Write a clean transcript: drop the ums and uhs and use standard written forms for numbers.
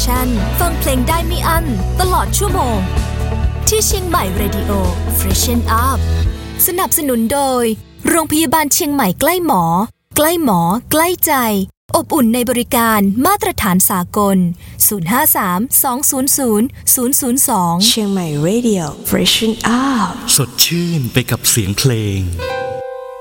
Station ฟังเพลงได้ไม่อั้นตลอดชั่วโมงที่เชียงใหม่ Radio Freshen Up สนับสนุนโดยโรงพยาบาลเชียงใหม่ใกล้หมอใกล้หมอใกล้ใจอบอุ่นในบริการมาตรฐานสากล053-200-002 เชียงใหม่ Radio Freshen Up สดชื่นไปกับเสียงเพลง